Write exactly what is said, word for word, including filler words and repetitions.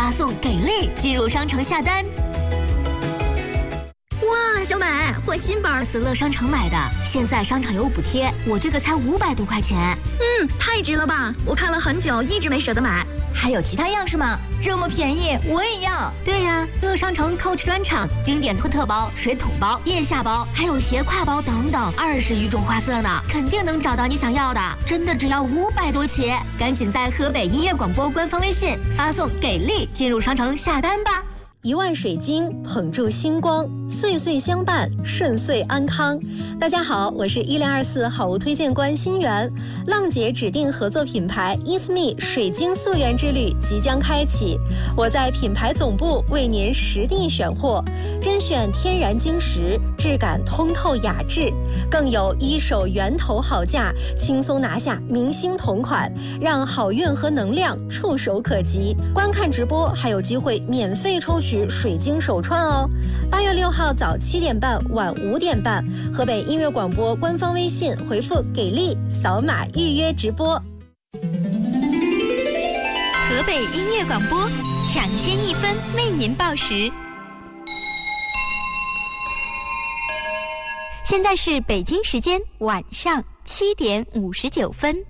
发送给力进入商城下单。 哇，小买换新包， 斯乐商城买的，现在商场有补贴，我这个才五百多块钱。 嗯，太值了吧！我看了很久，一直没舍得买。还有其他样式吗？这么便宜，我也要。 对呀，乐商城 Coach 专场，经典托特包、水桶包、腋下包，还有斜挎包等等，二十余种花色呢，肯定能找到你想要的。真的只要五百多起，赶紧在河北音乐广播官方微信发送给力进入商城下单吧。 一万水晶捧住星光，岁岁相伴，顺遂安康。大家好，我是一零二四好物推荐官心源。浪姐指定合作品牌 It's Me 水晶溯源之旅即将开启，我在品牌总部为您实地选货，甄选天然晶石，质感通透雅致，更有一手源头好价，轻松拿下明星同款，让好运和能量触手可及。观看直播还有机会免费抽取水晶手串哦！八月六号早七点半，晚五点半，河北音乐广播官方微信回复“给力”，扫码预约直播。 河北音乐广播，抢先一分为您报时。现在是北京时间晚上七点五十九分。